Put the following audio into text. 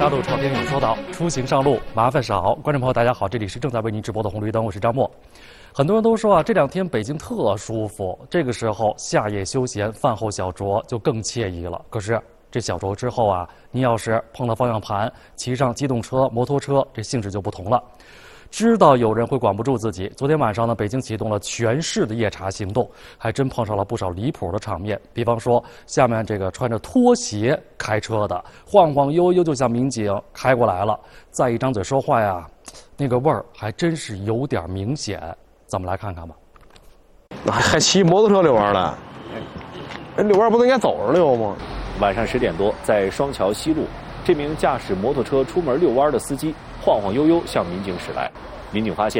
大陆朝天有说道：出行上路麻烦少。观众朋友，大家好，这里是正在为您直播的红绿灯，我是张默。很多人都说啊，这两天北京特舒服，这个时候夏夜休闲，饭后小酌就更惬意了。可是这小酌之后啊，您要是碰了方向盘，骑上机动车、摩托车，这性质就不同了。知道有人会管不住自己。昨天晚上呢，北京启动了全市的夜查行动，还真碰上了不少离谱的场面。比方说，下面这个穿着拖鞋开车的，晃晃悠悠就向民警开过来了，再一张嘴说话呀，那个味儿还真是有点明显。咱们来看看吧。 还骑摩托车遛弯了？遛弯不是应该走着遛吗？ 晚上10点多，在双桥西路，这名驾驶摩托车出门遛弯的司机晃晃悠悠向民警驶来。民警发现